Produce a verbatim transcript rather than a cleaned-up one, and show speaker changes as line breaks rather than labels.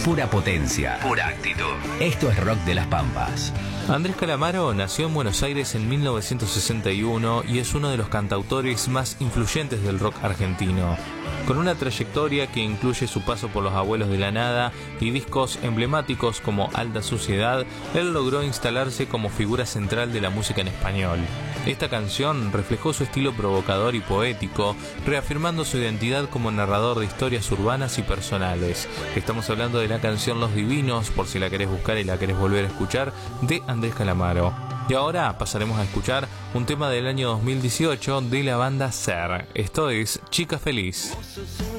Pura potencia, pura actitud. Esto es Rock de las Pampas.
Andrés Calamaro nació en Buenos Aires en mil novecientos sesenta y uno y es uno de los cantautores más influyentes del rock argentino. Con una trayectoria que incluye su paso por Los Abuelos de la Nada y discos emblemáticos como Alta Suciedad, él logró instalarse como figura central de la música en español. Esta canción reflejó su estilo provocador y poético, reafirmando su identidad como narrador de historias urbanas y personales. Estamos hablando de la canción Los Divinos, por si la querés buscar y la querés volver a escuchar, de Andrés Calamaro. Y ahora pasaremos a escuchar un tema del año dos mil dieciocho de la banda Ser. Esto es Chica Feliz.